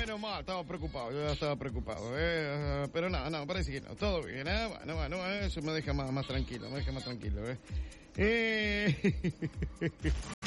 menos mal, estaba preocupado, yo ya estaba preocupado, pero nada, no, parece que no, todo bien, bueno, eso me deja más tranquilo,